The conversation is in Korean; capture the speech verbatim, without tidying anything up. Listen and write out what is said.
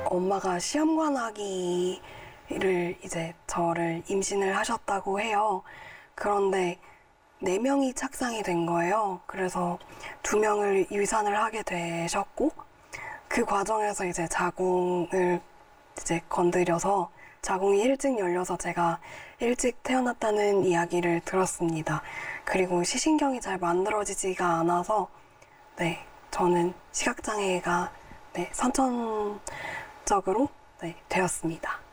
엄마가 시험관하기를 이제 저를 임신을 하셨다고 해요. 그런데 네 명이 착상이 된 거예요. 그래서 두 명을 유산을 하게 되셨고, 그 과정에서 이제 자궁을 이제 건드려서 자궁이 일찍 열려서 제가 일찍 태어났다는 이야기를 들었습니다. 그리고 시신경이 잘 만들어지지가 않아서 네, 저는 시각장애가 네, 선천적으로 네, 되었습니다.